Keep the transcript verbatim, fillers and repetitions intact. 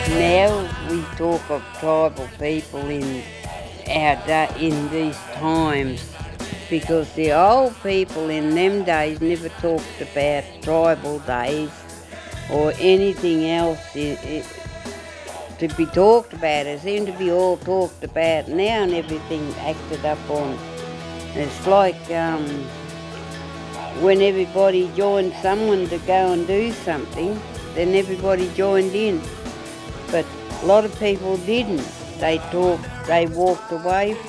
Now we talk of tribal people in our da- in these times because the old people in them days never talked about tribal days or anything else i i to be talked about. It seemed to be all talked about now and everything acted up on. It's like um, when everybody joined someone to go and do something, then everybody joined in. But a lot of people didn't. They talked, they walked away